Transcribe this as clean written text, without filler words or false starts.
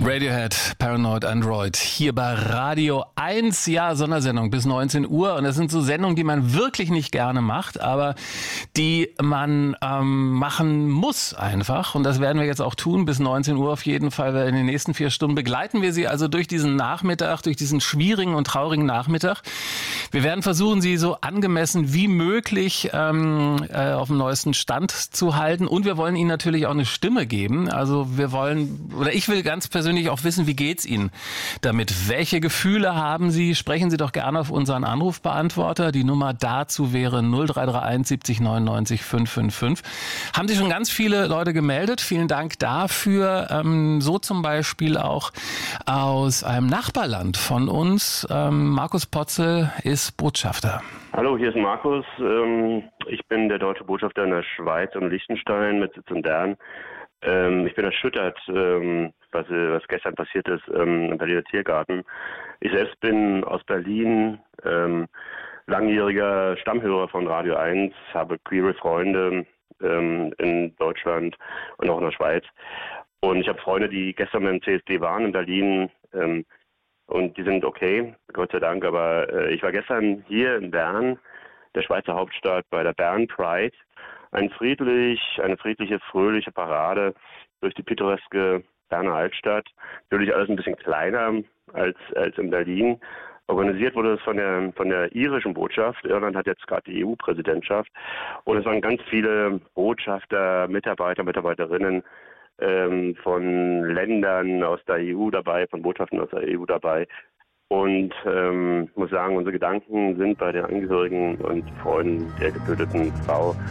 Radiohead, Paranoid Android, hier bei Radio 1, ja, Sondersendung bis 19 Uhr. Und das sind so Sendungen, die man wirklich nicht gerne macht, aber die man machen muss einfach. Und das werden wir jetzt auch tun, bis 19 Uhr auf jeden Fall. In den nächsten 4 Stunden begleiten wir Sie also durch diesen Nachmittag, durch diesen schwierigen und traurigen Nachmittag. Wir werden versuchen, Sie so angemessen wie möglich auf dem neuesten Stand zu halten. Und wir wollen Ihnen natürlich auch eine Stimme geben. Also ich will ganz persönlich auch wissen, wie geht's Ihnen damit? Welche Gefühle haben Sie? Sprechen Sie doch gerne auf unseren Anrufbeantworter. Die Nummer dazu wäre 0331 70 99 555. Haben sich schon ganz viele Leute gemeldet. Vielen Dank dafür. So zum Beispiel auch aus einem Nachbarland von uns. Markus Potzel ist Botschafter. Hallo, hier ist Markus. Ich bin der deutsche Botschafter in der Schweiz und Liechtenstein mit Sitz in Bern. Ich bin erschüttert, was gestern passiert ist im Berliner Tiergarten. Ich selbst bin aus Berlin, langjähriger Stammhörer von Radio 1, habe queere Freunde in Deutschland und auch in der Schweiz. Und ich habe Freunde, die gestern beim CSD waren in Berlin und die sind okay, Gott sei Dank. Aber ich war gestern hier in Bern, der Schweizer Hauptstadt, bei der Bern Pride. Eine friedliche, fröhliche Parade durch die pittoreske Berner Altstadt. Natürlich alles ein bisschen kleiner als in Berlin. Organisiert wurde es von der irischen Botschaft. Irland hat jetzt gerade die EU-Präsidentschaft. Und es waren ganz viele Botschafter, Mitarbeiterinnen von Ländern aus der EU dabei, von Botschaften aus der EU dabei. Und muss sagen, unsere Gedanken sind bei den Angehörigen und Freunden der getöteten Frau